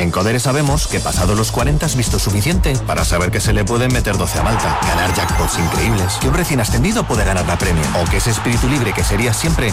En Codere sabemos que pasado los 40 has visto suficiente para saber que se le pueden meter 12 a Malta, ganar jackpots increíbles, que un recién ascendido puede ganar la Premier, o que ese espíritu libre que serías siempre